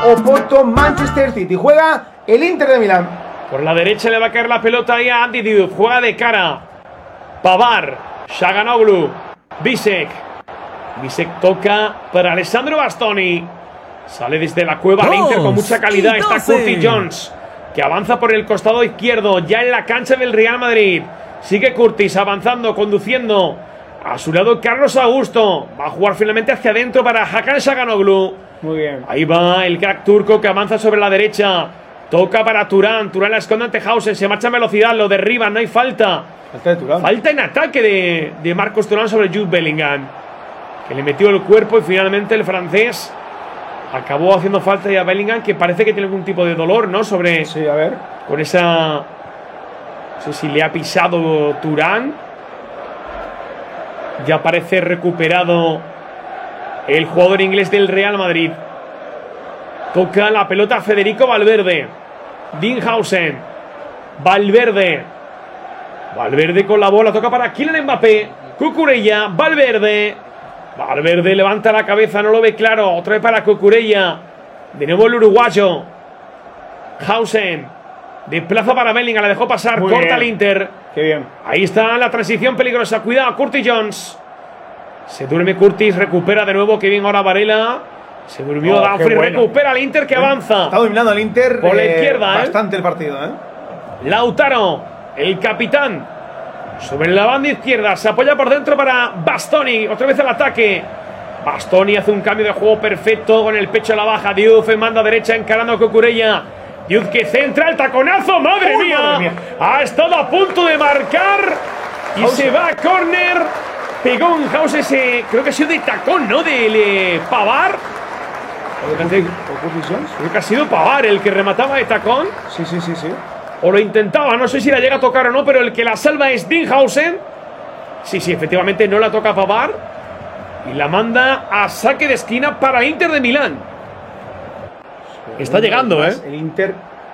Oporto, Manchester City. Juega el Inter de Milán. Por la derecha le va a caer la pelota ahí a Andy Diouf. Juega de cara. Pavard, Shaganoglu, Bisek. Bisek toca para Alessandro Bastoni. Sale desde la cueva al Inter con mucha calidad. Está Curtis Jones, que avanza por el costado izquierdo, ya en la cancha del Real Madrid. Sigue Curtis avanzando, conduciendo. A su lado Carlos Augusto. Va a jugar finalmente hacia adentro para Hakan Shaganoglu. Muy bien. Ahí va el crack turco que avanza sobre la derecha. Toca para Turán. Turán la esconde ante Hausen. Se marcha en velocidad, lo derriba, no hay falta. Falta de Turán. Falta en ataque de Marcos Turán sobre Jude Bellingham, que le metió el cuerpo y finalmente el francés acabó haciendo falta ya a Bellingham, que parece que tiene algún tipo de dolor, ¿no? Sobre. Sí, a ver. Con esa. No sé si le ha pisado Turán. Ya parece recuperado el jugador inglés del Real Madrid. Toca la pelota a Federico Valverde. Dinhausen. Valverde. Valverde con la bola. Toca para Kylian Mbappé. Cucurella. Valverde. Valverde levanta la cabeza. No lo ve claro. Otra vez para Cucurella. De nuevo el uruguayo. Hausen. Desplaza para Bellingham. La dejó pasar. Muy Corta bien. el Inter. Qué bien. Ahí está la transición peligrosa. Cuidado, Curtis Jones. Se duerme Curtis. Recupera de nuevo. Qué bien ahora Varela. Se durmió Dumfries. Bueno. Recupera el Inter que avanza. Está dominando el Inter por la izquierda. bastante el partido. Lautaro, el capitán. Sobre la banda izquierda. Se apoya por dentro para Bastoni. Otra vez al ataque. Bastoni hace un cambio de juego perfecto con el pecho a la baja. Diouf en banda derecha encarando a Cucurella. Diouf que centra el taconazo. ¡Madre mía! Madre mía! Ha estado a punto de marcar. Y Hausen. se va a córner. Pegó un House ese. Creo que ha sido de tacón, ¿no? De Pavard. ¿O Curtis Jones? Creo que ha sido Pavard el que remataba de tacón. Sí. O lo intentaba, no sé si la llega a tocar o no, pero el que la salva es Dinhausen. Sí, efectivamente no la toca Pavard. Y la manda a saque de esquina para el Inter de Milán. Está llegando, El Inter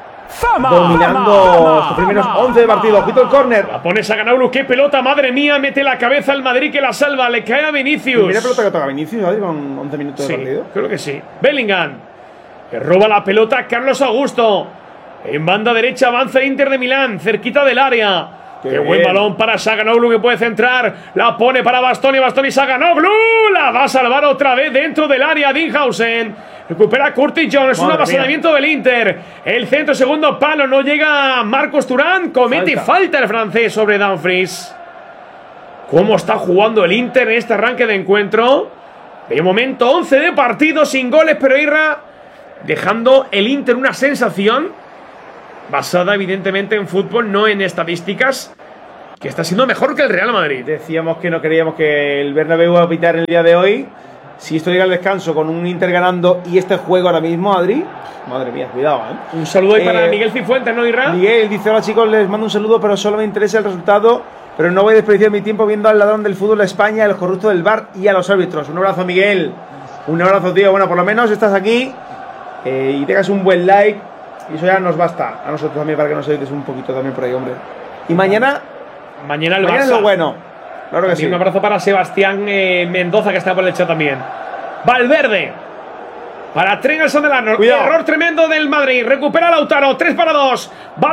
dominando estos primeros 11 de partido. Ojito el córner. La pone Shaganoglu, qué pelota, madre mía, mete la cabeza al Madrid que la salva, le cae a Vinicius. Primera pelota que toca Vinicius, ¿sabes? Con 11 minutos de Sí, partido. creo que sí. Bellingham, que roba la pelota a Carlos Augusto. En banda derecha avanza el Inter de Milán, cerquita del área. Qué buen balón para Shaganoglu que puede centrar. La pone para Bastoni, Shaganoglu. La va a salvar otra vez dentro del área Dinhausen. Recupera Curtis Jones, un avasallamiento del Inter. El centro, segundo palo, no llega Marcos Turán. Comete falta el francés sobre Dumfries. ¿Cómo está jugando el Inter en este arranque de encuentro? De momento 11 de partido sin goles, pero Irra dejando el Inter una sensación basada evidentemente en fútbol, no en estadísticas, que está siendo mejor que el Real Madrid. Decíamos que no queríamos que el Bernabéu iba a pitar el día de hoy. Si esto llega al descanso con un Inter ganando y este juego ahora mismo, Adri, madre mía, cuidado, Un saludo ahí para Miguel Cifuentes, ¿no, Irra? Miguel dice: hola chicos, les mando un saludo, pero solo me interesa el resultado, pero no voy a desperdiciar mi tiempo viendo al ladrón del fútbol de España, el corrupto del VAR y a los árbitros. Un abrazo, Miguel. Un abrazo, tío. Bueno, por lo menos estás aquí y tengas un buen like. Y eso ya nos basta a nosotros también para que nos ayudes un poquito también por ahí, hombre. Y mañana el Barça. Es lo bueno. Claro que sí. Un abrazo para Sebastián Mendoza, que está por el chat también. Valverde. Para Trent Alexander-Arnold. Error tremendo del Madrid. Recupera Lautaro. 3 para 2. Va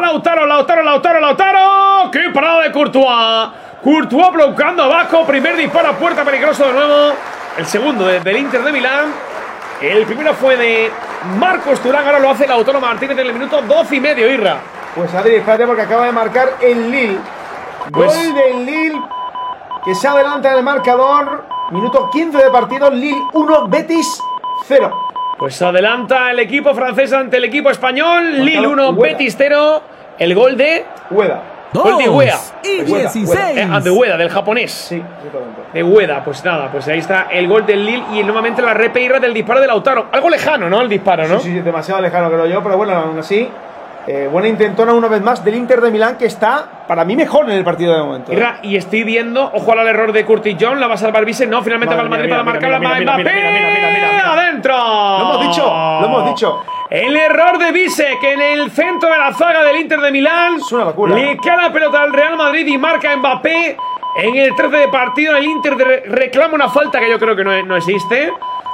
Lautaro. ¡Qué parada de Courtois! Courtois bloqueando abajo. Primer disparo a puerta, peligroso de nuevo. El segundo del Inter de Milán. El primero fue de Marcos Turán. Ahora lo hace Lautaro Martínez en el minuto 12 y medio, Irra. Pues Adri, espérate porque acaba de marcar el Lille. Gol del Lille, que se adelanta en el marcador. Minuto 15 de partido. Lille 1, Betis 0. Pues adelanta el equipo francés ante el equipo español. Lille 1, Betis 0. El gol de Ueda. Gol de Ueda. Y 16. De Ueda, del japonés. Sí, exactamente. De Ueda, pues nada, pues ahí está el gol del Lille y nuevamente la repeira del disparo de Lautaro. Algo lejano, ¿no? El disparo, ¿no? Sí, demasiado lejano creo yo, pero bueno, aún así. Buena intentona una vez más del Inter de Milán, que está para mí mejor en el partido de momento. Y estoy viendo, ojo al error de Curtis Jones, la va a salvar Vise, no, finalmente va al Madrid para marcar la Mbappé. ¡Adentro! Lo hemos dicho. El error de Vise, que en el centro de la zaga del Inter de Milán es una locura. Le cae la pelota al Real Madrid y marca Mbappé. En el 13 de partido el Inter reclama una falta que yo creo que no existe.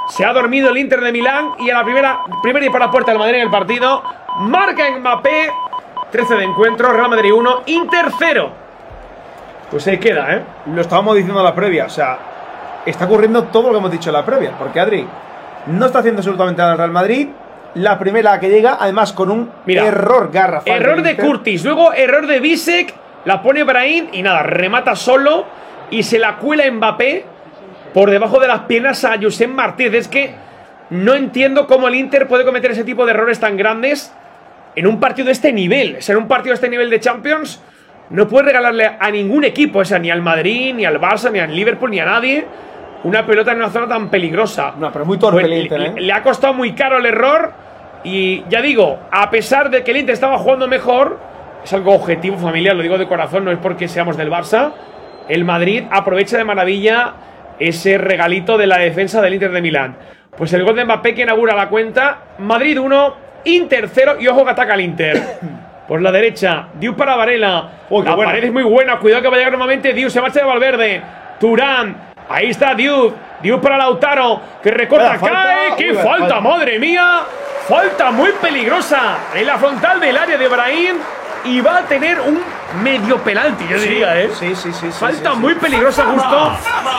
Se ha dormido el Inter de Milán y a la primera disparo a puerta del Madrid en el partido. Marca Mbappé. 13 de encuentro, Real Madrid 1, Inter 0. Pues ahí queda, ¿eh? Lo estábamos diciendo en la previa, o sea, está ocurriendo todo lo que hemos dicho en la previa, porque Adri no está haciendo absolutamente nada el Real Madrid. La primera que llega, además con un error garrafal. Error de Curtis, luego error de Bisek, la pone Brahim y nada, remata solo y se la cuela Mbappé por debajo de las piernas a Josep Martínez. Es que no entiendo cómo el Inter puede cometer ese tipo de errores tan grandes en un partido de este nivel. O sea, en un partido de este nivel de Champions no puedes regalarle a ningún equipo, o sea, ni al Madrid, ni al Barça, ni al Liverpool, ni a nadie, una pelota en una zona tan peligrosa. No, pero muy torpe el Inter, ¿eh? Le ha costado muy caro el error. Y ya digo, a pesar de que el Inter estaba jugando mejor, es algo objetivo, familiar, lo digo de corazón, no es porque seamos del Barça. El Madrid aprovecha de maravilla ese regalito de la defensa del Inter de Milán. Pues el gol de Mbappé que inaugura la cuenta. Madrid 1, Inter 0. Y ojo que ataca el Inter. Por la derecha, Diu para Varela. La pared es muy buena, cuidado que va a llegar nuevamente Diu, se marcha de Valverde. Turán, ahí está Diu. Diu para Lautaro, que recorta, cae. ¡Qué falta, madre mía! Falta muy peligrosa en la frontal del área de Brahim. Y va a tener un medio penalti, yo diría, ¿eh? Sí. Falta muy peligrosa justo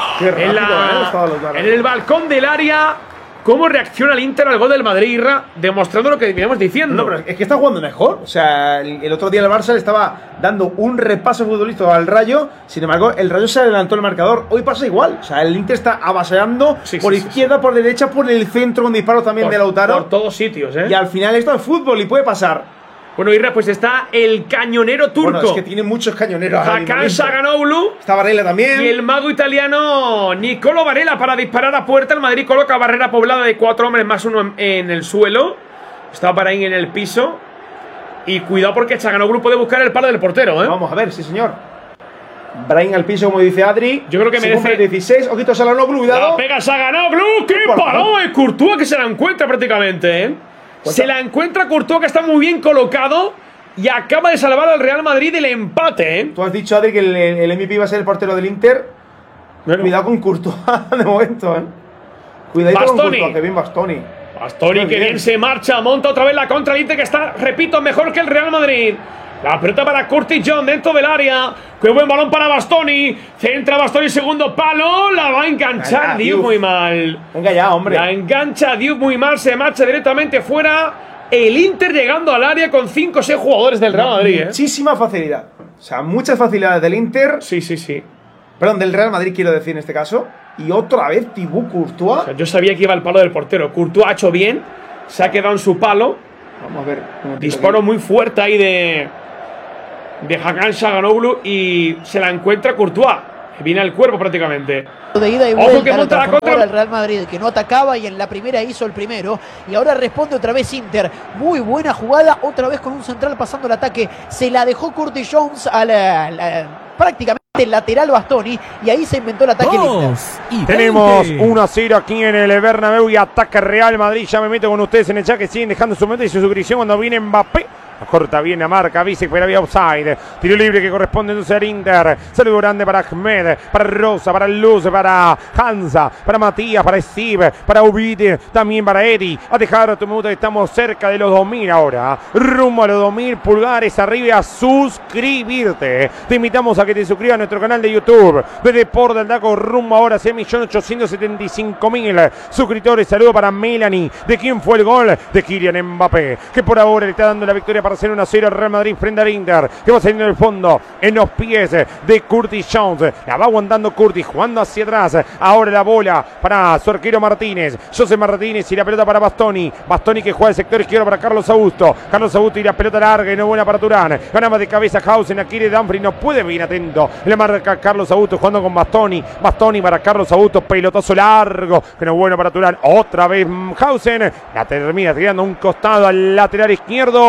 en el balcón del área. ¿Cómo reacciona el Inter al gol del Madrid, Irra? Demostrando lo que veníamos diciendo. No, pero es que está jugando mejor. O sea, el otro día el Barça le estaba dando un repaso futbolístico al Rayo. Sin embargo, el Rayo se adelantó el marcador. Hoy pasa igual. O sea, el Inter está avasalando por izquierda, por derecha, por el centro, con disparo también de Lautaro. Por todos sitios, ¿eh? Y al final esto es fútbol y puede pasar. Bueno, Irra, pues está el cañonero turco. Bueno, es que tiene muchos cañoneros. Hakan Çalhanoğlu. Está Varela también. Y el mago italiano Nicolo Varela para disparar a puerta. El Madrid coloca barrera poblada de 4 hombres más uno en el suelo. Está Brahim en el piso. Y cuidado porque Çalhanoğlu puede buscar el palo del portero, ¿eh? Vamos a ver, sí señor. Brahim al piso, como dice Adri. Yo creo que merece 16. Ojito Çalhanoğlu, cuidado. La pega Çalhanoğlu. ¡Qué parado de Courtois, que se la encuentra prácticamente, ¿eh? Se la encuentra Courtois, que está muy bien colocado y acaba de salvar al Real Madrid del empate, ¿eh? Tú has dicho, Adri, que el MVP va a ser el portero del Inter. Bueno. Cuidado con Courtois de momento, ¿eh? Cuidadito con Courtois, que bien Bastoni. Bastoni, que bien se marcha, monta otra vez la contra el Inter, que está, repito, mejor que el Real Madrid. La pelota para Curtis John dentro del área. Qué buen balón para Bastoni. Centra Bastoni, segundo palo. La va a enganchar Diu muy mal. Venga ya, hombre. La engancha Diu muy mal. Se marcha directamente fuera. El Inter llegando al área con 5 o 6 jugadores del Real Madrid. Muchísima facilidad. O sea, muchas facilidades del Inter. Sí. Perdón, del Real Madrid quiero decir en este caso. Y otra vez Thibaut Courtois. O sea, yo sabía que iba al palo del portero. Courtois ha hecho bien. Se ha quedado en su palo. Vamos a ver. Disparo muy fuerte ahí de Hakan Çalhanoğlu y se la encuentra Courtois, que viene al cuerpo prácticamente. De ida y vuelta, ojo que monta la contra el Real Madrid, que no atacaba y en la primera hizo el primero y ahora responde otra vez Inter. Muy buena jugada, otra vez con un central pasando el ataque. Se la dejó Curtis Jones a prácticamente el lateral Bastoni y ahí se inventó el ataque Inter. Tenemos 1-0 aquí en el Bernabéu y ataca Real Madrid. Ya me meto con ustedes en el chat, que siguen dejando su momento y su suscripción cuando viene Mbappé. Corta bien la marca, Bisek, pero había offside. Tiro libre que corresponde entonces al Inter. Saludo grande para Ahmed, para Rosa, para Luz, para Hansa, para Matías, para Steve, para Ubide, también para Eddie. A dejar tu minuto, estamos cerca de los 2000 ahora. Rumbo a los 2000, pulgares arriba y a suscribirte. Te invitamos a que te suscribas a nuestro canal de YouTube de Deportes del Daco. Rumbo ahora a 6.875.000 suscriptores. Saludo para Melanie. ¿De quién fue el gol? De Kylian Mbappé, que por ahora le está dando la victoria para hacer 1-0 al Real Madrid frente al Inter, que va saliendo en el fondo, en los pies de Curtis Jones. La va aguantando Curtis, jugando hacia atrás. Ahora la bola para su arquero Martínez, José Martínez, y la pelota para Bastoni. Bastoni que juega el sector izquierdo para Carlos Augusto. Carlos Augusto y la pelota larga y no buena para Turán. Ganaba de cabeza Hausen, aquí de Dumfries no puede bien atento. Le marca Carlos Augusto jugando con Bastoni. Bastoni para Carlos Augusto, pelotazo largo, que no es bueno para Turán. Otra vez Hausen, la termina tirando un costado al lateral izquierdo. Saque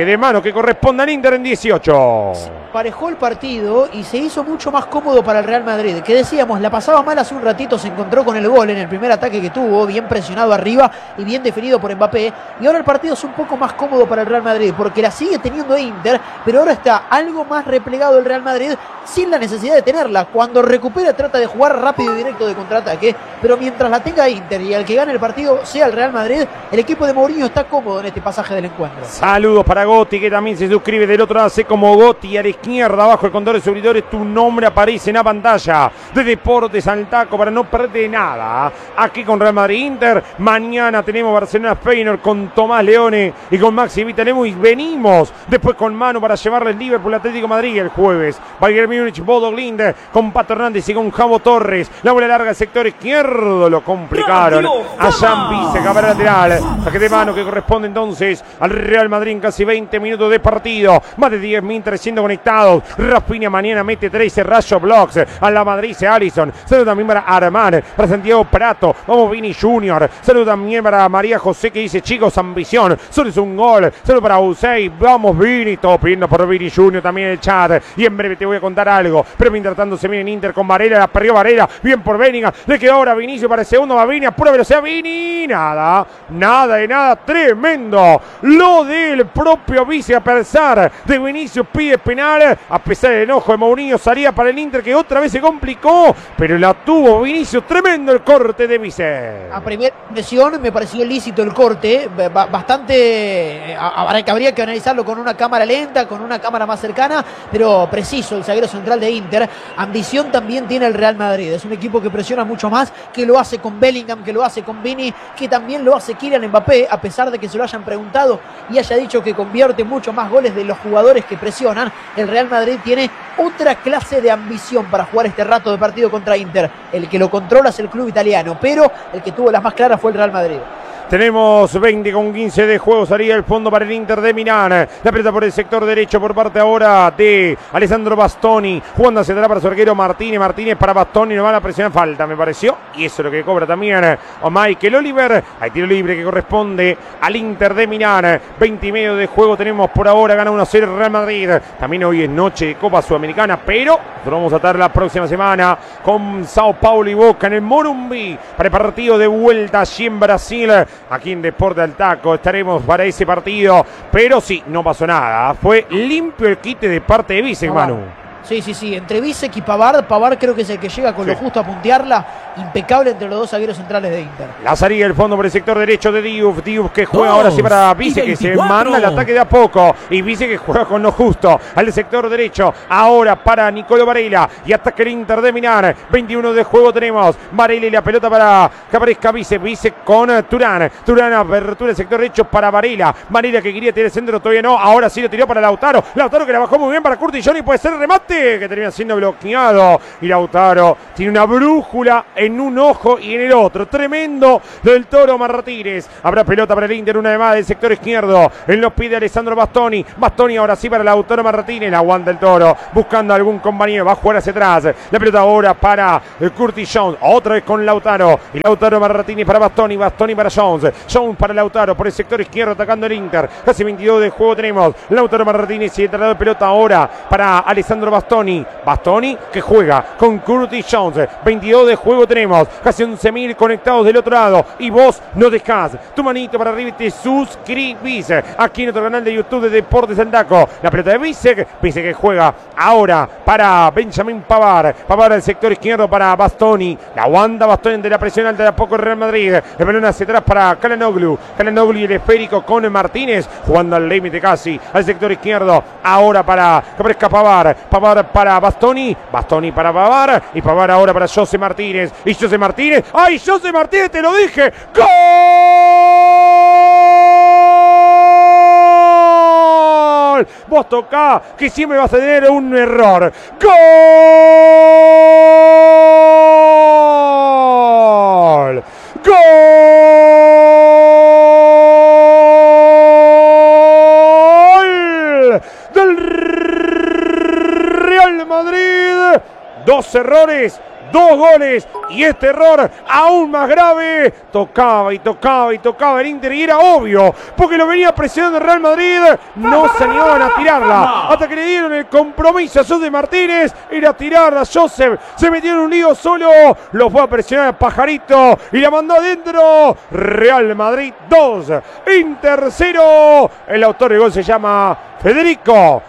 saque de mano que corresponde al Inter en 18. Parejó el partido y se hizo mucho más cómodo para el Real Madrid, que decíamos, la pasaba mal hace un ratito, se encontró con el gol en el primer ataque que tuvo, bien presionado arriba y bien definido por Mbappé, y ahora el partido es un poco más cómodo para el Real Madrid, porque la sigue teniendo Inter, pero ahora está algo más replegado el Real Madrid, sin la necesidad de tenerla. Cuando recupera trata de jugar rápido y directo de contraataque, pero mientras la tenga Inter y el que gane el partido sea el Real Madrid, el equipo de Mourinho está cómodo en este pasaje del encuentro. Saludos para Gotti, que también se suscribe del otro lado, sé como Gotti, a la izquierda, abajo el contador de seguidores, tu nombre aparece en la pantalla de Deportes al Taco para no perder nada. Aquí con Real Madrid Inter, mañana tenemos Barcelona Feyenoord con Tomás Leone y con Maxi Vitalemo, y venimos después con Manu para llevarle el Liverpool Atlético Madrid el jueves. Bayern Múnich, Bodo Glimt con Pato Hernández y con Javo Torres. La bola larga al sector izquierdo, lo complicaron a Jean Vise, cabra lateral. Saque de mano que corresponde entonces al Real Madrid en casi 20 minutos de partido. Más de 10.300 conectados. Rafinha mañana mete 13 Rayo Blocks. A la Madrid se Alisson. Saludos también para Armán, para Santiago Prato. Vamos Vini Junior. Saludos también para María José, que dice: chicos, ambición. Solo es un gol. Saludos para Usei. Vamos Vini. Todo pidiendo por Vini Junior también en el chat. Y en breve te voy a contar algo. Pero mientras tanto se viene en Inter con Varela. La perdió Varela. Bien por Bellingham. Le quedó ahora Vinicio para el segundo. Va Vini a pura velocidad. Vini. Nada. Nada de nada. Tremendo. Lo del propio Vice, a pesar de Vinicius pide penal. A pesar del enojo de Mourinho, salía para el Inter, que otra vez se complicó, pero la tuvo Vinicius. Tremendo el corte de Vice. A primera impresión me pareció lícito el corte, bastante, habría que analizarlo con una cámara lenta, con una cámara más cercana, pero preciso el zaguero central de Inter. Ambición también tiene el Real Madrid, es un equipo que presiona mucho más, que lo hace con Bellingham, que lo hace con Vini, que también lo hace Kylian Mbappé, a pesar de que se lo hayan preguntado y haya dicho que convierte mucho más goles de los jugadores que presionan. El Real Madrid tiene otra clase de ambición para jugar este rato de partido contra Inter. El que lo controla es el club italiano, pero el que tuvo las más claras fue el Real Madrid. Tenemos 20:15 de juego, salía el fondo para el Inter de Milán. La pelota por el sector derecho por parte ahora de Alessandro Bastoni. Jugando hacia atrás para su arquero Martínez. Martínez para Bastoni, no van a presionar, falta me pareció. Y eso es lo que cobra también a Michael Oliver. Hay tiro libre que corresponde al Inter de Milán. 20:30 de juego tenemos por ahora, gana 1-0 el Real Madrid. También hoy es noche de Copa Sudamericana, pero lo vamos a estar la próxima semana con Sao Paulo y Boca en el Morumbi para el partido de vuelta allí en Brasil. Aquí en Deporte al Taco estaremos para ese partido, pero sí, no pasó nada. Fue limpio el quite de parte de Vice, Manu. Sí, entre Bisek y Pavard creo que es el que llega con lo justo a puntearla, impecable entre los dos zagueros centrales de Inter. La salida del fondo por el sector derecho de Diouf que juega ahora sí para Vice, que se manda el ataque de a poco, y Vice que juega con lo justo al sector derecho, ahora para Nicolo Varela, y ataque el Inter de Milán. 21 de juego tenemos, Varela y la pelota para que aparezca Vice con Turán, apertura del sector derecho para Varela que quería tirar el centro, todavía no, ahora sí lo tiró para Lautaro que la bajó muy bien para Curtis Jones, y puede ser el remate que termina siendo bloqueado, y Lautaro tiene una brújula en un ojo y en el otro. Tremendo del Toro Martínez. Habrá pelota para el Inter una vez más del sector izquierdo, él nos pide Alessandro Bastoni ahora sí para Lautaro Martínez, la aguanta el Toro buscando algún compañero, va a jugar hacia atrás, la pelota ahora para Curtis Jones, otra vez con Lautaro, y Lautaro Martínez para Bastoni para Jones para Lautaro por el sector izquierdo atacando el Inter. Casi 22 de juego tenemos, Lautaro Martínez y el traslado de pelota ahora para Alessandro Bastoni que juega con Curtis Jones. 22 de juego tenemos, casi 11.000 conectados del otro lado, y vos no dejás tu manito para arriba y te suscribís aquí en nuestro canal de YouTube de Deportes al Taco. La pelota de Vice que juega ahora para Benjamin Pavard al sector izquierdo para Bastoni, la aguanta Bastoni de la presión alta de a poco el Real Madrid. El balón hacia atrás para Calhanoglu y el esférico con Martínez jugando al límite casi al sector izquierdo, ahora para que aparezca Pavard para Bastoni para Pavard, y Pavard ahora para José Martínez, y José Martínez, ¡ay, José Martínez, te lo dije! ¡Gol! Vos tocá, que siempre vas a tener un error. ¡Gol! Del Real Madrid. 2 errores, 2 goles y este error aún más grave. Tocaba y tocaba y tocaba el Inter y era obvio, porque lo venía presionando el Real Madrid. No se animaban a tirarla hasta que le dieron el compromiso a José Martínez. Era tirarla. Joseph se metió en un lío solo, lo fue a presionar el pajarito y la mandó adentro. Real Madrid 2, Inter 0. El autor del gol se llama Federico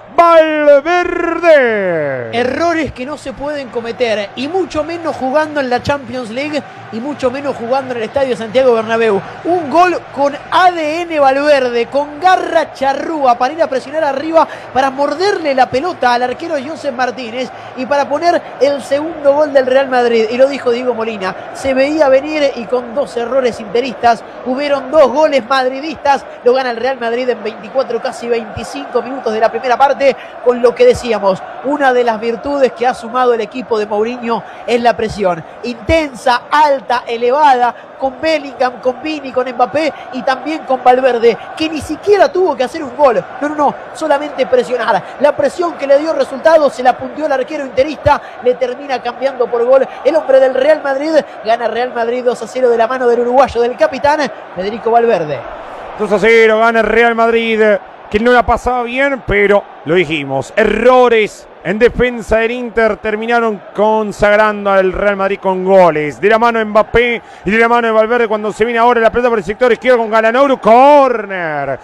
Valverde. Errores que no se pueden cometer, y mucho menos jugando en la Champions League, y mucho menos jugando en el Estadio Santiago Bernabéu. Un gol con ADN Valverde, con garra charrúa para ir a presionar arriba, para morderle la pelota al arquero Joseph Martínez y para poner el segundo gol del Real Madrid. Y lo dijo Diego Molina, se veía venir y con 2 errores interistas hubieron 2 goles madridistas. Lo gana el Real Madrid en 24, casi 25 minutos de la primera parte. Con lo que decíamos, una de las virtudes que ha sumado el equipo de Mourinho es la presión intensa, alta, elevada, con Bellingham, con Vini, con Mbappé y también con Valverde, que ni siquiera tuvo que hacer un gol, no, solamente presionar. La presión que le dio resultados, se la punteó el arquero interista, le termina cambiando por gol el hombre del Real Madrid. Gana Real Madrid 2-0 de la mano del uruguayo, del capitán Federico Valverde. 2-0, gana el Real Madrid, que no la pasaba bien, pero lo dijimos, errores en defensa del Inter terminaron consagrando al Real Madrid con goles. De la mano de Mbappé y de la mano de Valverde cuando se viene ahora la pelota por el sector izquierdo con Calhanoglu. Corner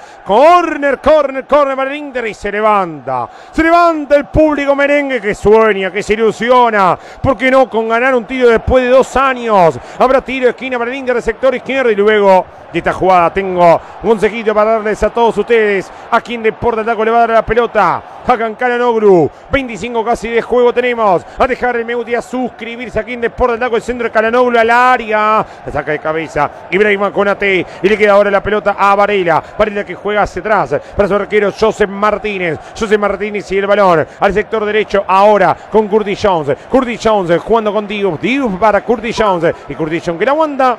para el Inter y se levanta. Se levanta el público merengue que sueña, que se ilusiona. ¿Por qué no con ganar un tiro después de 2 años? Habrá tiro de esquina para el Inter del sector izquierdo y luego de esta jugada tengo un consejito para darles a todos ustedes. A quien Deportes Taco le va a dar la pelota. Hakan Calhanoglu. 25 casi de juego tenemos. A dejar el me gusta y a suscribirse aquí en Deportes Taco. El centro de Calhanoglu al área. La saca de cabeza Ibrahima Konate. Y le queda ahora la pelota a Varela. Varela que juega hacia atrás para su arquero Joseph Martínez. Joseph Martínez y el balón al sector derecho ahora con Curtis Jones. Curtis Jones jugando con Diouf. Diouf para Curtis Jones. Y Curtis Jones que la aguanta.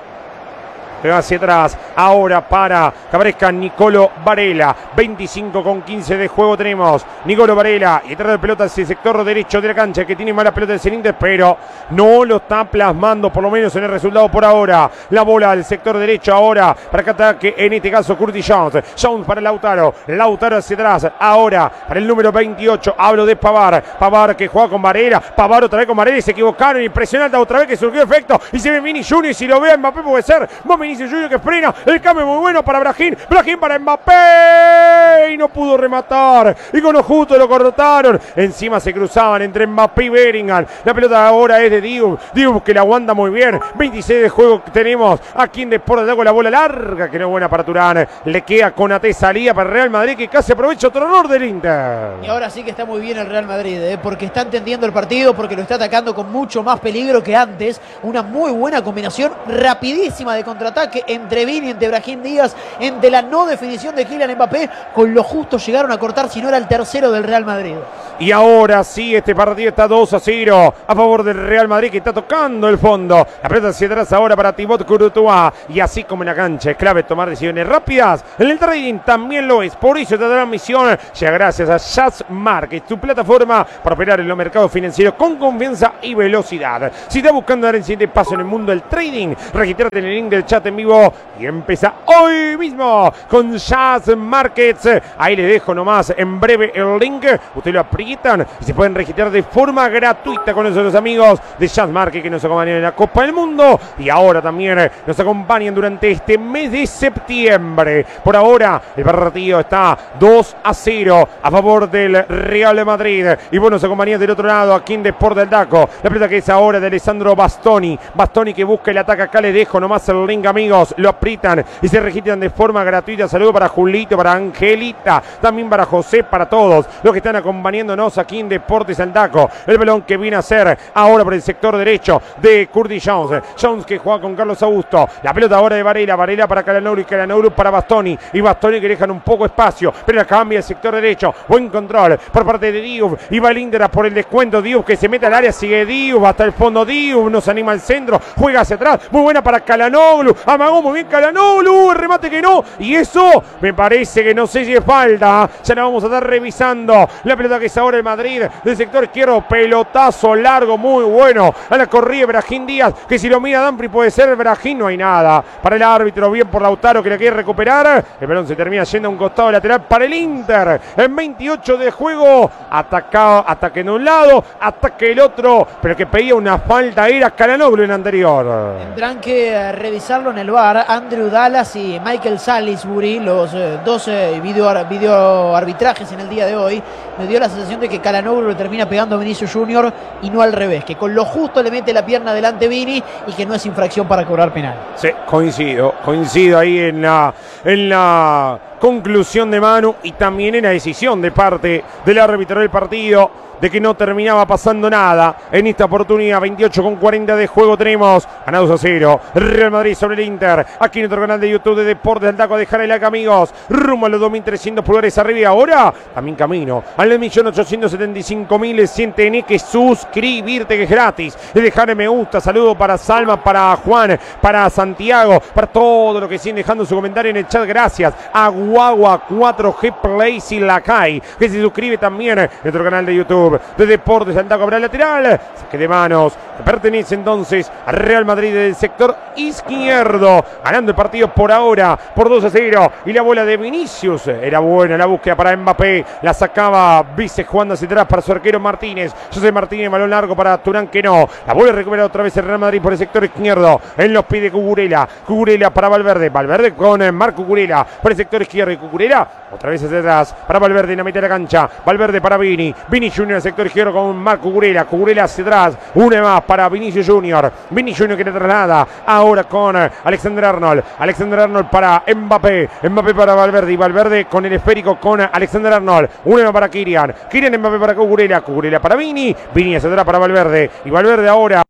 Hacia atrás, ahora para que aparezca Nicolo Varela. 25 con 15 de juego tenemos. Nicolo Varela y trae de pelota hacia el sector derecho de la cancha, que tiene mala pelota del Inter, pero no lo está plasmando, por lo menos en el resultado por ahora. La bola al sector derecho ahora para que ataque, en este caso Curtis Jones. Jones para Lautaro. Lautaro hacia atrás, ahora para el número 28. Hablo de Pavard. Pavard que juega con Varela. Pavard otra vez con Varela y se equivocaron. Impresionante otra vez que surgió efecto. Y se ve Vini Junior. Si lo ve a Mbappé puede ser. Vinicius Junior que frena, el cambio muy bueno para Brahim para Mbappé y no pudo rematar y con lo justo lo cortaron. Encima se cruzaban entre Mbappé y Bellingham. La pelota ahora es de Diouf que la aguanta muy bien. 26 de juego tenemos aquí en Deportes Taco. La bola larga que no es buena para Turán, le queda Konate, salida para el Real Madrid que casi aprovecha otro error del Inter. Y ahora sí que está muy bien el Real Madrid, porque está entendiendo el partido, porque lo está atacando con mucho más peligro que antes. Una muy buena combinación rapidísima de contraataque entre Vini, entre Brahim Díaz, entre la no definición de Kylian Mbappé. Con lo justo llegaron a cortar, si no era el tercero del Real Madrid. Y ahora sí, este partido está 2-0 a favor del Real Madrid, que está tocando el fondo. La pelota hacia atrás ahora para Thibaut Courtois. Y así como en la cancha es clave tomar decisiones rápidas, en el trading también lo es. Por eso esta transmisión llega gracias a Jazz Market, tu plataforma para operar en los mercados financieros con confianza y velocidad. Si estás buscando dar el siguiente paso en el mundo del trading, regístrate en el link del chat en vivo y empieza hoy mismo con Jazz Markets. Ahí les dejo nomás en breve el link. Ustedes lo aprietan y se pueden registrar de forma gratuita con nuestros amigos de Jazz Market que nos acompañan en la Copa del Mundo y ahora también nos acompañan durante este mes de septiembre. Por ahora el partido está 2-0 a favor del Real Madrid y vos nos acompañás del otro lado aquí en Deportes Taco. La pelota que es ahora de Alessandro Bastoni. Bastoni que busca el ataque. Acá les dejo nomás el link, amigos. Lo aprietan y se registran de forma gratuita. Saludos para Julito, para Angelita, también para José, para todos los que están acompañándonos aquí en Deportes al Taco. El balón que viene a ser ahora por el sector derecho de Curtis Jones. Jones que juega con Carlos Augusto. La pelota ahora de Varela. Varela para Calhanoglu y Calhanoglu para Bastoni. Y Bastoni que dejan un poco espacio, pero la cambia el sector derecho. Buen control por parte de Diouf. Y va el Inter por el descuento. Diouf que se mete al área. Sigue Diouf hasta el fondo. Diouf nos anima al centro. Juega hacia atrás. Muy buena para Calhanoglu. Amagó muy bien Calhanoglu. Remate que no. Y eso me parece que no sé si es falta. Ya la vamos a estar revisando. La pelota que es ahora el Madrid del sector izquierdo. Pelotazo largo, muy bueno. A la corrida Brahim Díaz, que si lo mira Danfri puede ser Brahim. No hay nada para el árbitro. Bien por Lautaro, que la quiere recuperar. El balón se termina yendo a un costado lateral para el Inter. En 28 de juego. Ataque en un lado, ataque el otro. Pero que pedía una falta era Calhanoglu en anterior. Tendrán que revisarlo en el VAR. Andrew Dallas y Michael Salisbury, los dos video arbitrajes en el día de hoy. Me dio la sensación de que Calhanoglu le termina pegando a Vinicius Junior y no al revés, que con lo justo le mete la pierna delante Vini y que no es infracción para cobrar penal. Sí, coincido ahí en la conclusión de Manu y también en la decisión de parte del árbitro del partido de que no terminaba pasando nada en esta oportunidad. 28,40 de juego tenemos. Ganados a 0. Real Madrid sobre el Inter. Aquí en nuestro canal de YouTube de Deportes del Taco. Dejar el like, amigos. Rumbo a los 2.300 pulgares arriba. Y ahora también camino al 1.875.000. Tenés que suscribirte, que es gratis. Y dejar me gusta. Saludo para Salma, para Juan, para Santiago, para todo lo que siguen dejando su comentario en el chat. Gracias a Guagua 4G Play y Lacay, que se suscribe también en nuestro canal de YouTube de Deportes del Taco. Para el lateral, saque de manos, que pertenece entonces al Real Madrid del sector izquierdo, ganando el partido por ahora por 2-0. Y la bola de Vinicius era buena, la búsqueda para Mbappé, la sacaba Vice jugando hacia atrás para su arquero Martínez. José Martínez, balón largo para Turán, que no, la vuelve a recuperar otra vez el Real Madrid por el sector izquierdo, en los pies de Cucurella para Valverde con Marco Cucurella por el sector izquierdo, y Cucurella otra vez hacia atrás para Valverde en la mitad de la cancha, Valverde para Vini Junior en el sector izquierdo con Marco Cucurella hacia atrás, una más para Vinicius Junior, Vini Junior que le traslada ahora con Alexander Arnold para Mbappé para Valverde, y Valverde con el esférico con Alexander Arnold, una más para Kylian Mbappé para Cucurella para Vini hacia atrás para Valverde, y Valverde ahora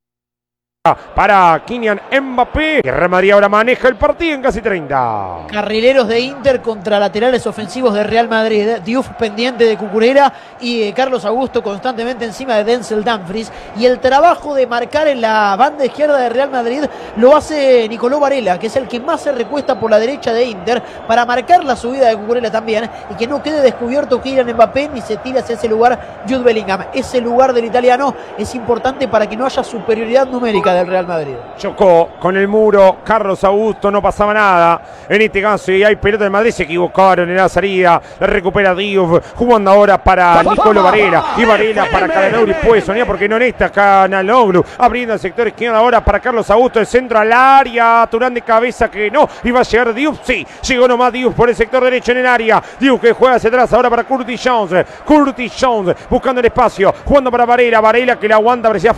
para Kylian Mbappé. Que Real Madrid ahora maneja el partido en casi 30. Carrileros de Inter contra laterales ofensivos de Real Madrid. Diouf pendiente de Cucurella y Carlos Augusto constantemente encima de Denzel Dumfries. Y el trabajo de marcar en la banda izquierda de Real Madrid lo hace Nicolò Varela, que es el que más se recuesta por la derecha de Inter para marcar la subida de Cucurella también y que no quede descubierto Kylian Mbappé ni se tire hacia ese lugar Jude Bellingham. Ese lugar del italiano es importante para que no haya superioridad numérica del Real Madrid. Chocó con el muro Carlos Augusto, no pasaba nada en este caso, y hay pelota del Madrid, se equivocaron en la salida, la recupera Diouf, jugando ahora para Nicolò Varela, y Varela para Calhanoglu, puede soñar porque no en esta, Calhanoglu abriendo el sector izquierdo ahora para Carlos Augusto, el centro al área, Turán de cabeza que no, iba a llegar Diouf, sí, llegó nomás Diouf por el sector derecho en el área, Diouf que juega hacia atrás ahora para Curtis Jones buscando el espacio, jugando para Varela que la aguanta, parecía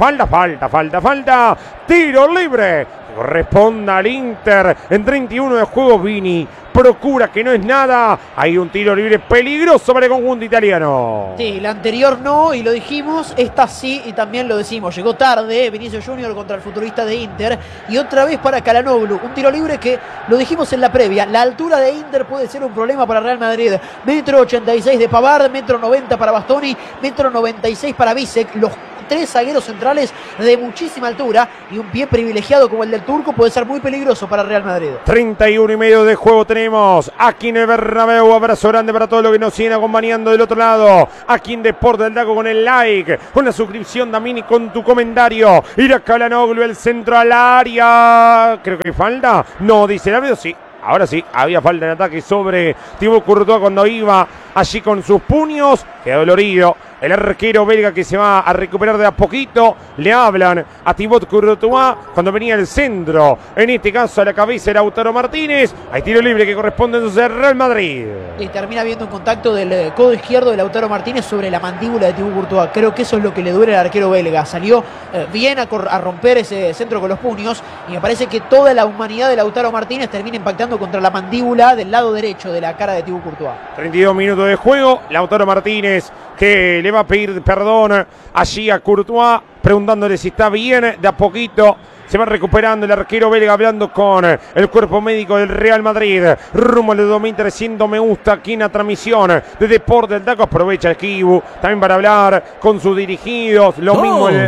falta, tiro libre, corresponde al Inter en 31 de juego. Vini procura que no es nada, hay un tiro libre peligroso para el conjunto italiano. Sí, la anterior no, y lo dijimos, esta sí, y también lo decimos, llegó tarde Vinicius Junior contra el futbolista de Inter, y otra vez para Calhanoglu, un tiro libre que, lo dijimos en la previa, la altura de Inter puede ser un problema para Real Madrid, 1,86 m de Pavard, 1,90 m para Bastoni, 1,96 m para Bisek, los tres zagueros centrales de muchísima altura, y un pie privilegiado como el del turco puede ser muy peligroso para Real Madrid. 31,5 de juego tenemos aquí en el Bernabéu. Abrazo grande para todos los que nos siguen acompañando del otro lado, aquí en Deportes del Taco, con el like, con la suscripción también y con tu comentario. Ir a Calhanoglu, el centro al área, creo que hay falta, no dice el árbitro, sí. Ahora sí, había falta en ataque sobre Thibaut Courtois cuando iba allí con sus puños. Quedó dolorido el arquero belga, que se va a recuperar de a poquito. Le hablan a Thibaut Courtois cuando venía el centro. En este caso a la cabeza de Lautaro Martínez. Hay tiro libre que corresponde entonces al Real Madrid. Y termina viendo un contacto del codo izquierdo de Lautaro Martínez sobre la mandíbula de Thibaut Courtois. Creo que eso es lo que le duele al arquero belga. Salió bien a romper ese centro con los puños. Y me parece que toda la humanidad de Lautaro Martínez termina impactando contra la mandíbula del lado derecho de la cara de Thibaut Courtois. 32 minutos de juego. Lautaro Martínez que le va a pedir perdón allí a Courtois, preguntándole si está bien. De a poquito Se va recuperando el arquero belga hablando con el cuerpo médico del Real Madrid. Rumbo al de 2300 me gusta aquí en la transmisión de Deportes del Taco. Aprovecha el Kibu también para hablar con sus dirigidos. Lo mismo el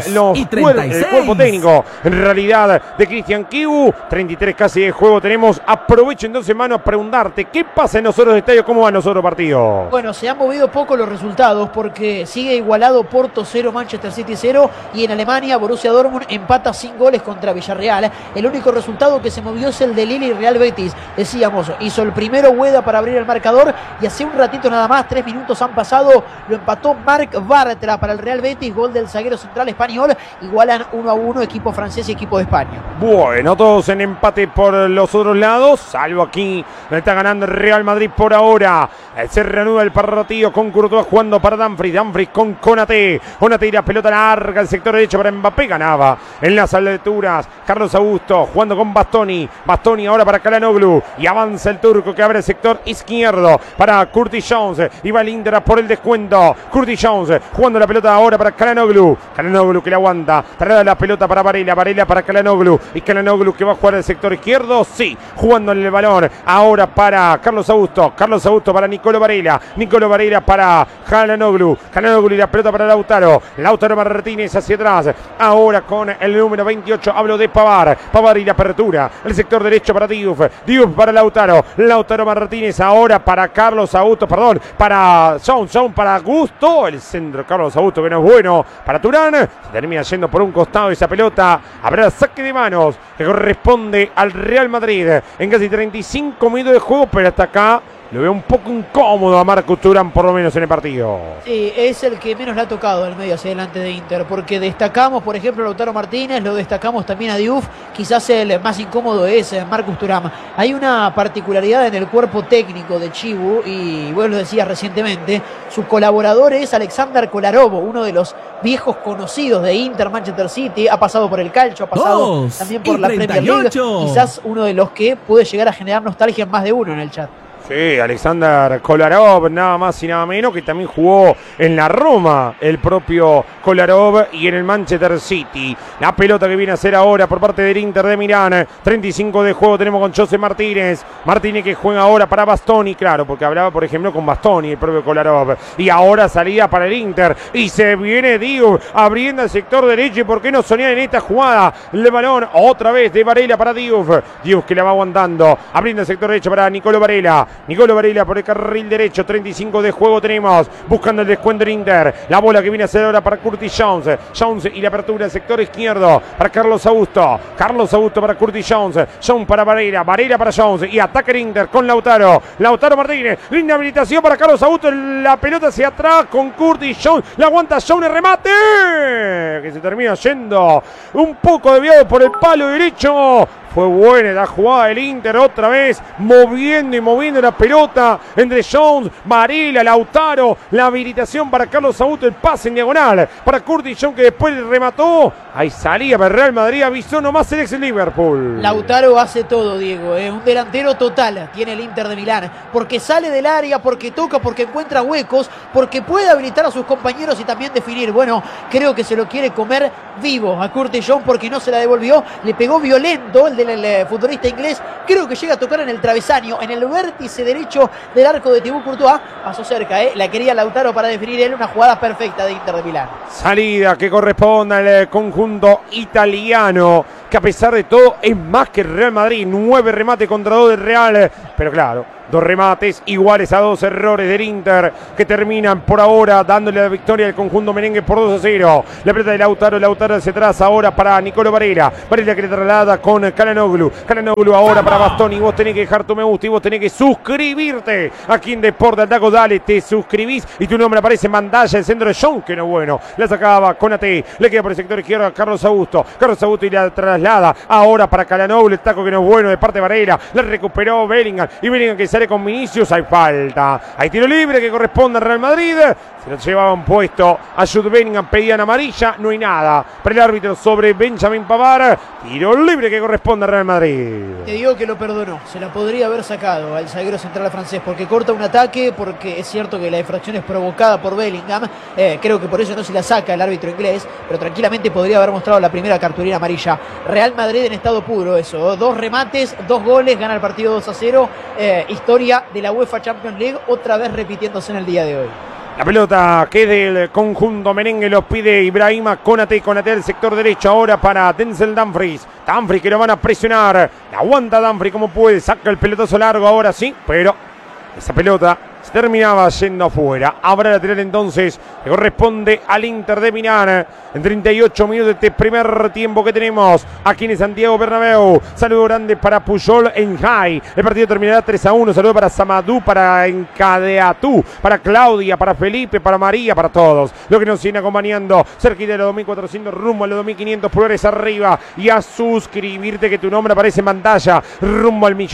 cuerpo técnico en realidad de Cristian Kibu. 33 casi de juego tenemos. Aprovecho entonces, mano, a preguntarte qué pasa en los otros estadios, cómo van los otros partidos. Bueno, se han movido poco los resultados porque sigue igualado Porto 0, Manchester City 0 y en Alemania Borussia Dortmund empata sin goles contra Villarreal. El único resultado que se movió es el de Lille y Real Betis. Decíamos, hizo el primero Ueda para abrir el marcador y hace un ratito nada más, 3 minutos han pasado, lo empató Marc Bartra para el Real Betis, gol del zaguero central español. Igualan 1-1 equipo francés y equipo de España. Bueno, todos en empate por los otros lados, salvo aquí, está ganando el Real Madrid por ahora. Se reanuda el partido con Courtois jugando para Dumfries con Konaté. Konaté y la pelota larga al sector derecho para Mbappé, ganaba en las alturas. Carlos Augusto jugando con Bastoni ahora para Calhanoglu y avanza el turco que abre el sector izquierdo para Curtis Jones y va el Inter por el descuento. Curtis Jones jugando la pelota ahora para Calhanoglu que la aguanta, trae la pelota para Varela para Calhanoglu y Calhanoglu que va a jugar el sector izquierdo, sí, jugando en el balón ahora para Carlos Augusto para Nicolo Varela para Calhanoglu y la pelota para Lautaro Martínez hacia atrás, ahora con el número 28, hablo de Pavar y la apertura, el sector derecho para Diouf para Lautaro Martínez ahora para Carlos Augusto, para Jones para Augusto, el centro Carlos Augusto que no es bueno para Turán, se termina yendo por un costado esa pelota, habrá saque de manos que corresponde al Real Madrid en casi 35 minutos de juego, pero hasta acá lo veo un poco incómodo a Marcus Thuram, por lo menos en el partido. Sí, es el que menos le ha tocado el medio hacia adelante de Inter, porque destacamos, por ejemplo, a Lautaro Martínez, lo destacamos también a Diouf, quizás el más incómodo es Marcus Thuram. Hay una particularidad en el cuerpo técnico de Chibu, y vos lo decías recientemente, su colaborador es Alexander Kolarov, uno de los viejos conocidos de Inter, Manchester City, ha pasado por el Calcio, ha pasado también por la Premier League, quizás uno de los que puede llegar a generar nostalgia en más de uno en el chat. Sí, Alexander Kolarov, nada más y nada menos, que también jugó en la Roma, el propio Kolarov, y en el Manchester City. La pelota que viene a ser ahora por parte del Inter de Milán. 35 de juego tenemos con José Martínez que juega ahora para Bastoni, claro, porque hablaba por ejemplo con Bastoni, el propio Kolarov. Y ahora salida para el Inter, y se viene Diouf abriendo el sector derecho, y por qué no soñar en esta jugada, el balón otra vez de Varela para Diouf que la va aguantando, abriendo el sector derecho para Nicolo Varela por el carril derecho, 35 de juego tenemos, buscando el descuento en Inter, la bola que viene a ser ahora para Curtis Jones y la apertura del sector izquierdo para Carlos Augusto para Curtis Jones para Varela para Jones, y ataca el Inter con Lautaro Martínez, linda habilitación para Carlos Augusto, la pelota hacia atrás con Curtis Jones, la aguanta Jones, remate que se termina yendo un poco desviado por el palo derecho. Fue buena la jugada del Inter, otra vez moviendo la pelota entre Jones, Varela, Lautaro, la habilitación para Carlos Augusto, el pase en diagonal para Curtis Jones que después remató. Ahí salía para el Real Madrid, avisó nomás el ex Liverpool. Lautaro hace todo, Diego, un delantero total tiene el Inter de Milán, porque sale del área, porque toca, porque encuentra huecos, porque puede habilitar a sus compañeros y también definir. Bueno, creo que se lo quiere comer vivo a Curtis Jones porque no se la devolvió, le pegó violento el del futbolista inglés, creo que llega a tocar en el travesaño, en el vértice derecho del arco de Thibaut Courtois, pasó cerca, la quería Lautaro para definir él, una jugada perfecta de Inter de Milán. Salida que corresponde al conjunto italiano, que a pesar de todo es más que el Real Madrid, 9 remates contra 2 del Real, pero claro, 2 remates iguales a 2 errores del Inter, que terminan por ahora dándole la victoria al conjunto merengue por 2-0. La pelota de Lautaro hacia atrás ahora para Nicolo Varela que le traslada con Calhanoglu ahora para Bastoni. Vos tenés que dejar tu me gusta y vos tenés que suscribirte aquí en Deportes al Taco. Dale, te suscribís y tu nombre aparece en pantalla. El centro de John, que no bueno, la sacaba Konaté, le queda por el sector izquierdo a Carlos Augusto y la traslada ahora para Calhanoglu, el taco que no es bueno de parte de Varela, la recuperó Bellingham y Bellingham que sale con Vinicius, hay falta, hay tiro libre que corresponde al Real Madrid, se lo llevaban puesto a Jude Bellingham, pedían amarilla, no hay nada para el árbitro sobre Benjamin Pavard, tiro libre que corresponde al Real Madrid. Te digo que lo perdonó, se la podría haber sacado al zaguero central francés porque corta un ataque, porque es cierto que la infracción es provocada por Bellingham, creo que por eso no se la saca el árbitro inglés, pero tranquilamente podría haber mostrado la primera cartulina amarilla Real Madrid en estado puro eso. 2 remates, 2 goles, gana el partido 2-0. Historia de la UEFA Champions League, otra vez repitiéndose en el día de hoy. La pelota que del conjunto merengue lo pide Ibrahima Konate al sector derecho ahora para Denzel Dumfries. Dumfries que lo van a presionar. La aguanta Dumfries como puede. Saca el pelotazo largo ahora sí, pero esa pelota se terminaba yendo afuera. Habrá lateral entonces que corresponde al Inter de Milán. En 38 minutos de este primer tiempo que tenemos aquí en Santiago Bernabéu. Saludo grande para Puyol en High. El partido terminará 3-1. Saludo para Samadou, para Encadeatú, para Claudia, para Felipe, para María, para todos los que nos siguen acompañando. Cerquita de los 2400 rumbo a los 2500 pulgares arriba. Y a suscribirte que tu nombre aparece en pantalla. Rumbo al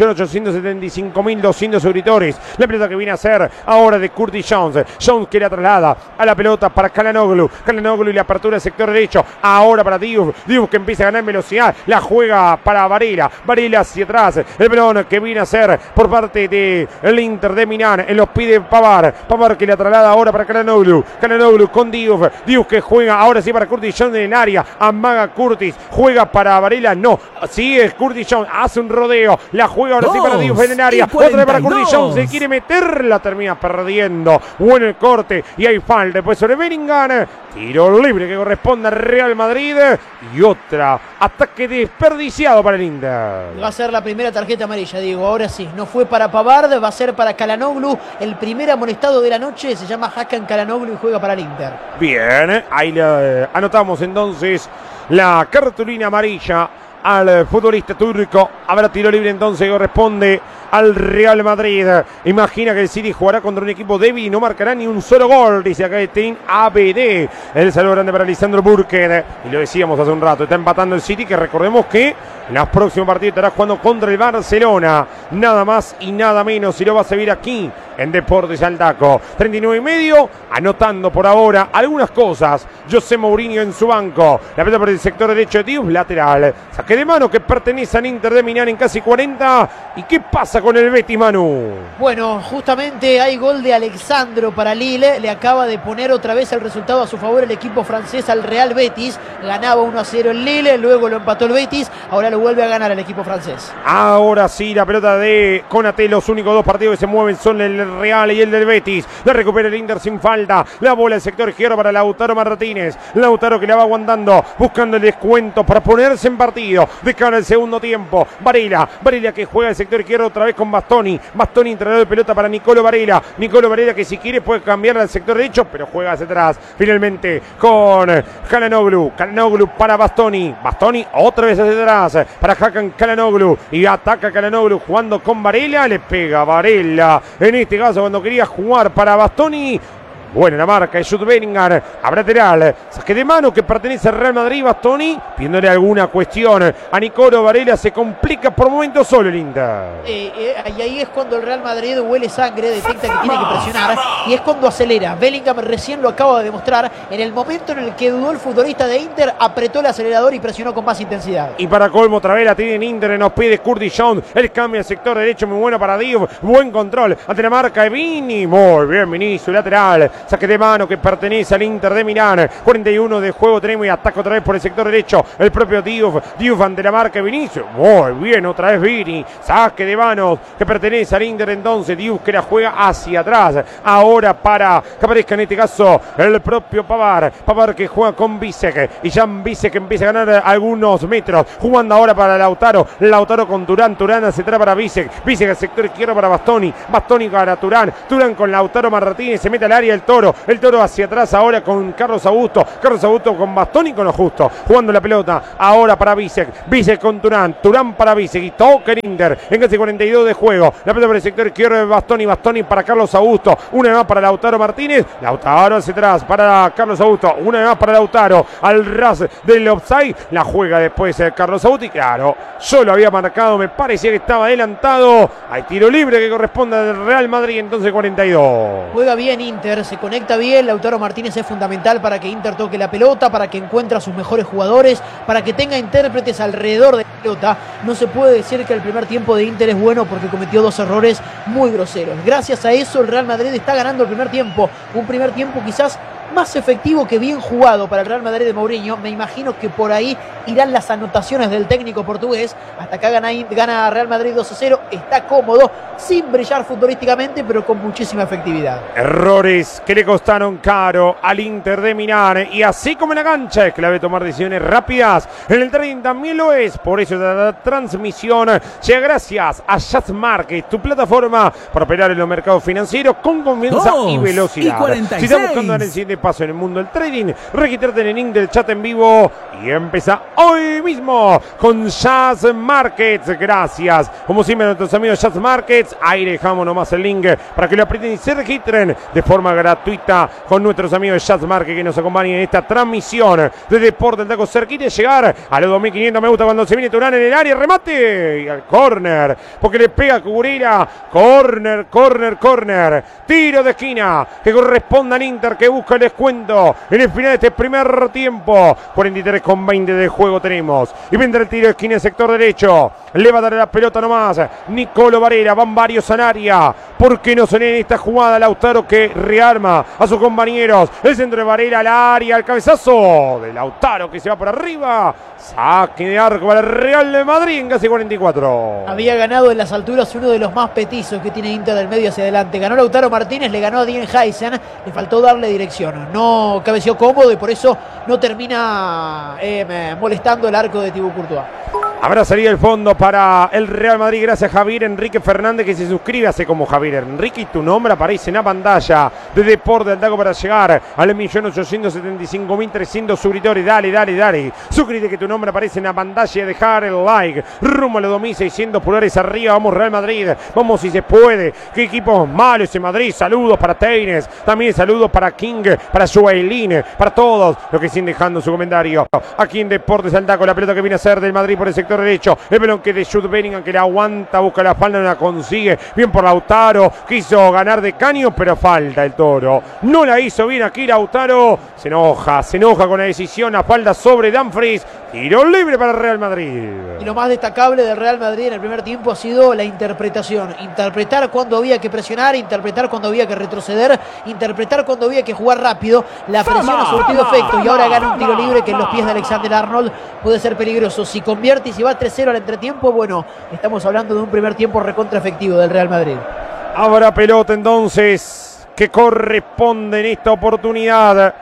1.875.200 suscriptores. La pelota que viene a ser ahora de Curtis Jones. Jones que la traslada a la pelota para Calhanoglu. Calhanoglu y la apertura del sector derecho. Ahora para Diouf. Diouf que empieza a ganar velocidad. La juega para Varela. Varela hacia atrás. El balón que viene a ser por parte del Inter de Milán. En los pide Pavard. Pavard que la traslada ahora para Calhanoglu. Calhanoglu con Diouf. Diouf que juega ahora sí para Curtis Jones en el área. Amaga Curtis. Juega para Varela. No. Sí es Curtis Jones. Hace un rodeo. La juega ahora sí para Diouf en el área. Otra vez para Curtis Jones. Se quiere meter. La termina perdiendo. Bueno el corte. Y hay falta. Después sobre Bellingham. Tiro libre que corresponde al Real Madrid. Y otra. Ataque desperdiciado para el Inter. Va a ser la primera tarjeta amarilla, Diego. Ahora sí. No fue para Pavard. Va a ser para Calhanoglu. El primer amonestado de la noche. Se llama Hakan Calhanoglu y juega para el Inter. Bien. Ahí anotamos entonces la cartulina amarilla al futbolista turco. Habrá tiro libre entonces que corresponde al Real Madrid. Imagina que el City jugará contra un equipo débil y no marcará ni un solo gol, dice acá Team ABD. El saludo grande para Lisandro Burkhead. Y lo decíamos hace un rato, está empatando el City, que recordemos que en los próximos partidos estará jugando contra el Barcelona. Nada más y nada menos. Y lo va a seguir aquí en Deportes al Taco. 39,5. Anotando por ahora algunas cosas. José Mourinho en su banco. La pelota por el sector derecho de Diouf, lateral. Saque de mano que pertenece al Inter de Milán en casi 40. ¿Y qué pasa con el Betis, Manu? Bueno, justamente hay gol de Alexandro para Lille. Le acaba de poner otra vez el resultado a su favor el equipo francés al Real Betis. Ganaba 1-0 el Lille, luego lo empató el Betis. Ahora lo vuelve a ganar el equipo francés. Ahora sí, la pelota de Konate. Los únicos dos partidos que se mueven son el Real y el del Betis. La recupera el Inter sin falta. La bola del sector izquierdo para Lautaro Martínez. Lautaro que la va aguantando, buscando el descuento para ponerse en partido de cara al segundo tiempo. Varela que juega el sector izquierdo otra vez con Bastoni. Bastoni entrenador de pelota para Nicolo Varela. Nicolo Varela que si quiere puede cambiar al sector derecho, pero juega hacia atrás. Finalmente con Calhanoglu. Calhanoglu para Bastoni. Bastoni otra vez hacia atrás para Hakan Calhanoglu. Y ataca Calhanoglu jugando con Varela. Le pega Varela. En este caso cuando quería jugar para Bastoni. Buena la marca de Jude Bellingham. Habrá lateral. Saque de mano que pertenece al Real Madrid. Bastoni pidiéndole alguna cuestión a Nicolo Varela. Se complica por momentos solo el Inter. Y ahí es cuando el Real Madrid huele sangre, detecta que tiene que presionar. Y es cuando acelera. Bellingham recién lo acaba de demostrar. En el momento en el que dudó el futbolista de Inter, apretó el acelerador y presionó con más intensidad. Y para colmo otra vez la tiene en Inter. Nos pide Curtis Jones. El cambio al sector derecho muy bueno para Diouf. Buen control ante la marca de Vini. Muy bien Vinicius, lateral. Saque de mano que pertenece al Inter de Milán. 41 de juego tenemos y ataca otra vez por el sector derecho. El propio Diouf. Diouf ante la marca de Vinicius. Muy bien, otra vez Vini. Saque de manos que pertenece al Inter entonces. Diouf que la juega hacia atrás. Ahora para que aparezca en este caso el propio Pavard. Pavard que juega con Bisek. Y Jan Bisek que empieza a ganar algunos metros. Jugando ahora para Lautaro. Lautaro con Turán. Turán hacia atrás para Bisek. Bisek al sector izquierdo para Bastoni. Bastoni para Turán. Turán con Lautaro Martínez. Se mete al área el Toro. El Toro hacia atrás ahora con Carlos Augusto. Carlos Augusto con Bastoni con lo justo. Jugando la pelota ahora para Bisek. Bisek con Turán. Turán para Bisek. Y toca el Inter en casi 42 de juego. La pelota por el sector izquierdo de Bastoni. Bastoni para Carlos Augusto. Una más para Lautaro Martínez. Lautaro hacia atrás para Carlos Augusto. Una más para Lautaro. Al ras del offside. La juega después Carlos Augusto. Y claro, yo lo había marcado. Me parecía que estaba adelantado. Hay tiro libre que corresponde al Real Madrid. Entonces 42. Juega bien Inter. Se conecta bien. Lautaro Martínez es fundamental para que Inter toque la pelota, para que encuentre a sus mejores jugadores, para que tenga intérpretes alrededor de la pelota. No se puede decir que el primer tiempo de Inter es bueno porque cometió dos errores muy groseros. Gracias a eso el Real Madrid está ganando el primer tiempo. Un primer tiempo quizás más efectivo que bien jugado para el Real Madrid de Mourinho. Me imagino que por ahí irán las anotaciones del técnico portugués. Hasta acá gana Real Madrid 2-0, está cómodo, sin brillar futbolísticamente, pero con muchísima efectividad. Errores que le costaron caro al Inter de Milán, y así como en la cancha es clave tomar decisiones rápidas, en el trading también lo es. Por eso la transmisión llega gracias a Just Market, tu plataforma para operar en los mercados financieros con confianza y velocidad. Si estás buscando dar el siguiente paso en el mundo del trading, regístrate en el link del chat en vivo y empieza hoy mismo con Just Markets. Gracias, como siempre, a nuestros amigos Just Markets. Ahí dejamos nomás el link para que lo aprieten y se registren de forma gratuita con nuestros amigos de Just Markets que nos acompañan en esta transmisión de Deportes del Taco, cerquita de llegar a los 2500. Me gusta cuando se viene Turán en el área, remate y al córner, porque le pega Cuburera. Córner, tiro de esquina que corresponde al Inter, que busca el descuento en el final de este primer tiempo. 43,20 de juego tenemos, y vendrá el tiro de esquina en el sector derecho. Le va a dar la pelota nomás Nicolo Varela, van varios en área. ¿Por qué no son en esta jugada Lautaro, que rearma a sus compañeros? El centro de Varela al área, el cabezazo de Lautaro que se va por arriba. Saque de arco para el Real de Madrid en casi 44. Había ganado en las alturas uno de los más petizos que tiene Inter del medio hacia adelante. Ganó Lautaro Martínez, le ganó a Dienhaysen, le faltó darle dirección. No cabeció cómodo y por eso no termina molestando el arco de Thibaut Courtois. Habrá salida el fondo para el Real Madrid gracias a Javier Enrique Fernández, que se suscribe, hace como Javier Enrique y tu nombre aparece en la pantalla de Deportes del Taco para llegar al 1.875.300 suscriptores. Dale. Suscríbete que tu nombre aparece en la pantalla y dejar el like. Rumbo a los 2.600 pulgares arriba. Vamos Real Madrid, vamos si se puede. Qué equipos malos en Madrid. Saludos para Teines, también saludos para King, para Joailín, para todos los que siguen dejando su comentario aquí en Deportes del Taco. La pelota que viene a ser del Madrid por el sector derecho, el pelón que de Jude Bellingham, que la aguanta, busca la espalda, no la consigue, bien por Lautaro, quiso ganar de caño, pero falta el Toro, no la hizo bien aquí Lautaro, se enoja con la decisión, la falda sobre Dumfries, tiro libre para el Real Madrid. Y lo más destacable del Real Madrid en el primer tiempo ha sido la interpretación, interpretar cuando había que presionar, interpretar cuando había que retroceder, interpretar cuando había que jugar rápido. La presión ha surtido efecto y ahora gana un tiro libre que en los pies de Alexander Arnold puede ser peligroso. Si convierte y si va 3-0 al entretiempo, bueno, estamos hablando de un primer tiempo recontra efectivo del Real Madrid. Habrá pelota entonces que corresponde en esta oportunidad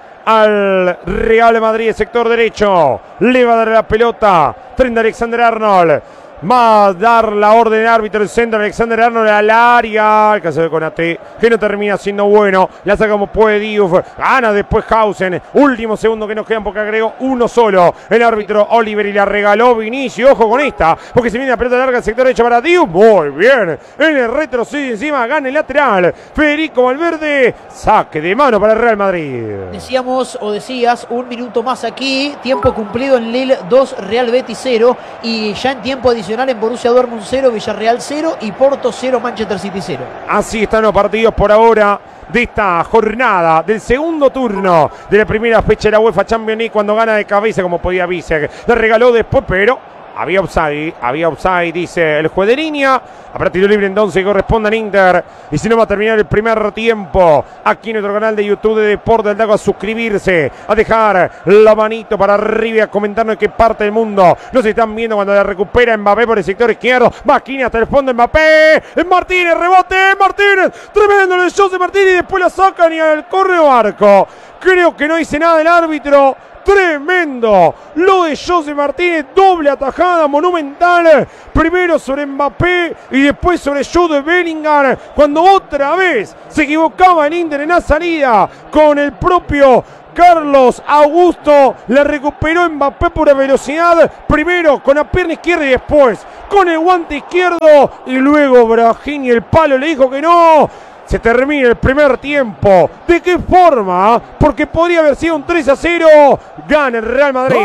al Real Madrid, sector derecho. Le va a dar la pelota Trent Alexander-Arnold. Va a dar la orden al árbitro del centro, Alexander-Arnold al área. Alcanza de Konaté, que no termina siendo bueno. La saca como puede Diouf. Gana después Hausen. Último segundo que nos quedan porque agregó uno solo el árbitro Oliver y la regaló Vinicius. Ojo con esta, porque se viene la pelota larga al sector derecho para Diouf. Muy bien. En el retrocede encima, gana el lateral Federico Valverde. Saque de mano para el Real Madrid. Decías, un minuto más aquí. Tiempo cumplido en Lille 2, Real Betis 0. Y ya en tiempo adicional en Borussia Dortmund 0, Villarreal 0 y Porto 0, Manchester City 0. Así están los partidos por ahora de esta jornada del segundo turno de la primera fecha de la UEFA Champions League, cuando gana de cabeza como podía Bissek. Le regaló después, pero había offside, dice el juez de línea. Habrá tiro libre entonces que corresponde al Inter. Y si no, va a terminar el primer tiempo aquí en nuestro canal de YouTube de Deportes del Taco. A suscribirse, a dejar la manito para arriba y a comentarnos en qué parte del mundo nos están viendo cuando la recupera Mbappé por el sector izquierdo. Maquina hasta el fondo Mbappé. Martínez, rebote, Martínez. Tremendo el de José Martínez y después la sacan y al córner arco. Creo que no dice nada el árbitro. Tremendo lo de José Martínez, doble atajada monumental, primero sobre Mbappé y después sobre Jude Bellingham, cuando otra vez se equivocaba el Inter en la salida con el propio Carlos Augusto. La recuperó Mbappé por la velocidad, primero con la pierna izquierda y después con el guante izquierdo, y luego Brahim y el palo le dijo que no. Se termina el primer tiempo. ¿De qué forma? Porque podría haber sido un 3-0. Gana el Real Madrid.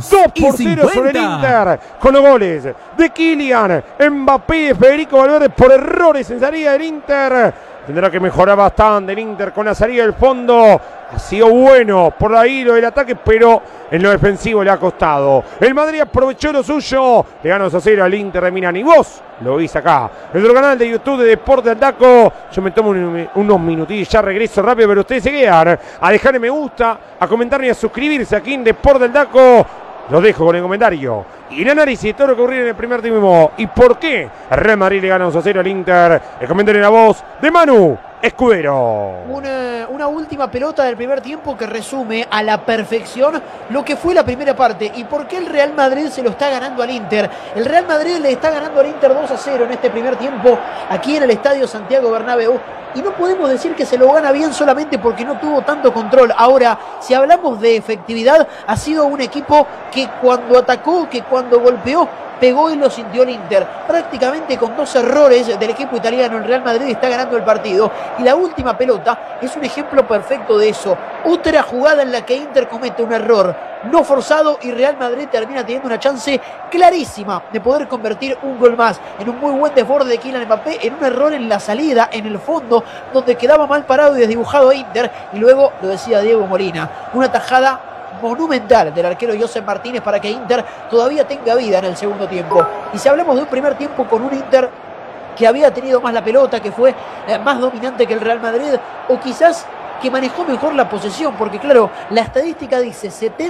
2-0 sobre el Inter. Con los goles de Kylian Mbappé y de Federico Valverde por errores en salida del Inter. Tendrá que mejorar bastante el Inter con la salida del fondo. Ha sido bueno por ahí lo del ataque, pero en lo defensivo le ha costado. El Madrid aprovechó lo suyo. Le ganó 2-0 al Inter de Milán. Y vos lo viste acá en nuestro canal de YouTube de Deporte al Taco. Yo me tomo unos minutillos, ya regreso rápido, pero ustedes se quedan a dejarle me gusta, a comentar y a suscribirse aquí en Deporte al Taco. Los dejo con el comentario y el análisis de todo lo que ocurrió en el primer tiempo y por qué el Real Madrid le gana 2-0 al Inter. El comentario en la voz de Manu Escudero. Una última pelota del primer tiempo que resume a la perfección lo que fue la primera parte y por qué el Real Madrid se lo está ganando al Inter. El Real Madrid le está ganando al Inter 2-0 en este primer tiempo aquí en el Estadio Santiago Bernabéu. Y no podemos decir que se lo gana bien solamente porque no tuvo tanto control. Ahora, si hablamos de efectividad, ha sido un equipo que cuando atacó, que cuando golpeó, pegó y lo sintió el Inter. Prácticamente con 2 errores del equipo italiano, el Real Madrid está ganando el partido. Y la última pelota es un ejemplo perfecto de eso. Otra jugada en la que Inter comete un error no forzado y Real Madrid termina teniendo una chance clarísima de poder convertir un gol más en un muy buen desborde de Kylian Mbappé, en un error en la salida, en el fondo, donde quedaba mal parado y desdibujado a Inter. Y luego, lo decía Diego Molina, una tajada monumental del arquero Josep Martínez para que Inter todavía tenga vida en el segundo tiempo. Y si hablamos de un primer tiempo con un Inter que había tenido más la pelota, que fue más dominante que el Real Madrid, o quizás que manejó mejor la posesión, porque claro, la estadística dice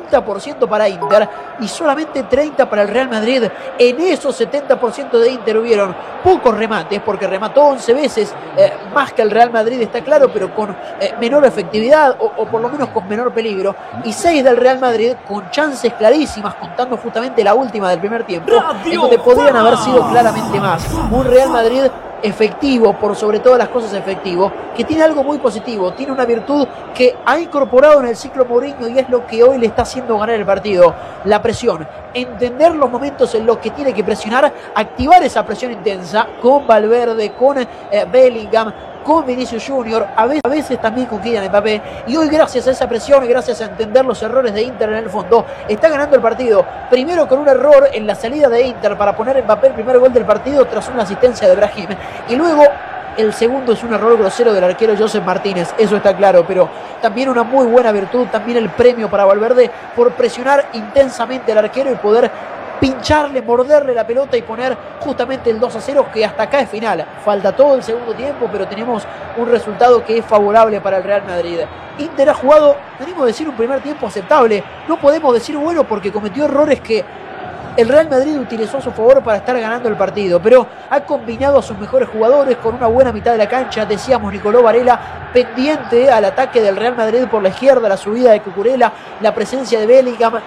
70% para Inter y solamente 30% para el Real Madrid. En esos 70% de Inter hubieron pocos remates, porque remató 11 veces más que el Real Madrid, está claro, pero con menor efectividad o por lo menos con menor peligro, y 6 del Real Madrid con chances clarísimas, contando justamente la última del primer tiempo, en donde podrían haber sido claramente más. Un Real Madrid efectivo, por sobre todas las cosas efectivo, que tiene algo muy positivo, tiene una virtud que ha incorporado en el ciclo Mourinho y es lo que hoy le está haciendo ganar el partido: la presión, entender los momentos en los que tiene que presionar, activar esa presión intensa con Valverde, con Bellingham, con Vinicius Junior, a veces también con Kylian Mbappé, y hoy gracias a esa presión y gracias a entender los errores de Inter en el fondo, está ganando el partido, primero con un error en la salida de Inter para poner Mbappé el primer gol del partido tras una asistencia de Brahim, y luego el segundo es un error grosero del arquero Josep Martínez, eso está claro, pero también una muy buena virtud, también el premio para Valverde por presionar intensamente al arquero y poder pincharle, morderle la pelota y poner justamente el 2-0, que hasta acá es final. Falta todo el segundo tiempo, pero tenemos un resultado que es favorable para el Real Madrid. Inter ha jugado, venimos a decir, un primer tiempo aceptable. No podemos decir bueno porque cometió errores que el Real Madrid utilizó a su favor para estar ganando el partido, pero ha combinado a sus mejores jugadores con una buena mitad de la cancha. Decíamos, Nicolò Varela pendiente al ataque del Real Madrid por la izquierda, la subida de Cucurella, la presencia de Bellingham,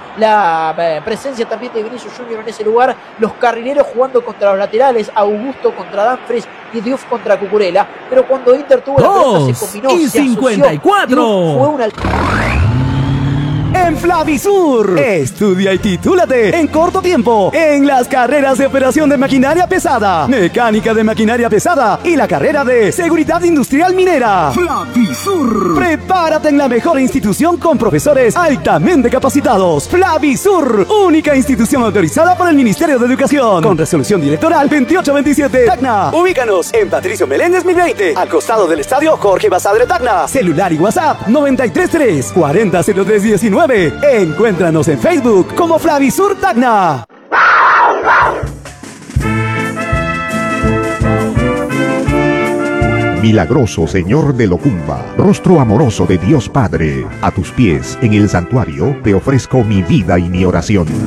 la presencia también de Vinicius Junior en ese lugar, los carrileros jugando contra los laterales, Augusto contra Dumfries y Diouf contra Cucurella, pero cuando Inter tuvo la pelota se combinó, y se 54. asoció, fue una... En Flavisur, estudia y titúlate en corto tiempo en las carreras de operación de maquinaria pesada, mecánica de maquinaria pesada y la carrera de seguridad industrial minera. Flavisur. Prepárate en la mejor institución con profesores altamente capacitados. Flavisur, única institución autorizada por el Ministerio de Educación, con resolución directoral 2827. Tacna. Ubícanos en Patricio Meléndez 1020, al costado del estadio Jorge Basadre Tacna. Celular y WhatsApp 933 400319. Encuéntranos en Facebook como Flavisur Tacna. Milagroso Señor de Locumba, rostro amoroso de Dios Padre, a tus pies en el santuario te ofrezco mi vida y mi oración.